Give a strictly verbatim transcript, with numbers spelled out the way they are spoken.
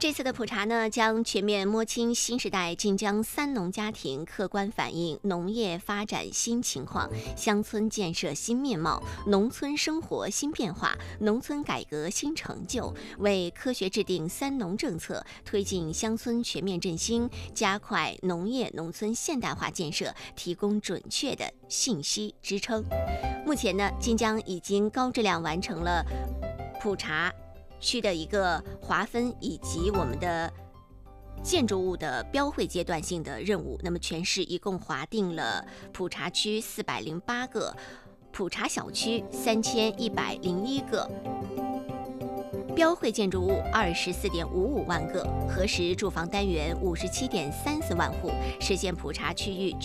这次的普查呢，将全面摸清新时代晋江三农家庭，客观反映农业发展新情况、乡村建设新面貌、农村生活新变化、农村改革新成就，为科学制定三农政策，推进乡村全面振兴，加快农业农村现代化建设提供准确的信息支撑。目前呢，晋江已经高质量完成了普查区的一个划分以及我们的建筑物的标绘阶段性的任务。那么全市一共划定了普查区四百零八个，普查小区三千一百零一个，标绘建筑物二十四点五五万个，核实住房单元五十七点三四万户，实现普查区域